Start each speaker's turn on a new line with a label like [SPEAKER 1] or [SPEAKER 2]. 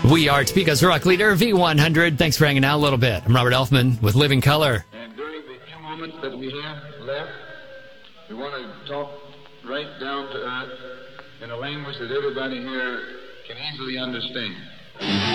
[SPEAKER 1] We are Topeka's rock leader, V100. Thanks for hanging out a little bit. I'm Robert Elfman with Living Color.
[SPEAKER 2] And during the few moments that we have left, we want to talk right down to earth in a language that everybody here can easily understand.